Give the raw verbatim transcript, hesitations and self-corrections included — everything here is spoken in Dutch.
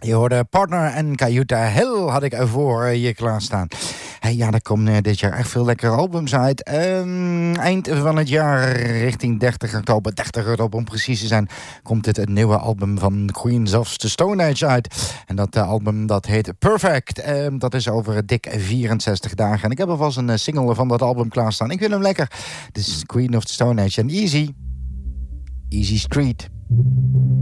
Je hoorde Partner en Cayuta Hill had ik voor je klaarstaan. Hey, ja, er komen dit jaar echt veel lekkere albums uit. Um, eind van het jaar, richting dertig oktober, dertig oktober om precies te zijn, komt het een nieuwe album van Queens of the Stone Age uit. En dat uh, album dat heet Perfect. Um, dat is over dik vierenzestig dagen. En ik heb alvast een uh, single van dat album klaarstaan. Ik vind hem lekker. Dit is Queen of the Stone Age en Easy. Easy Street.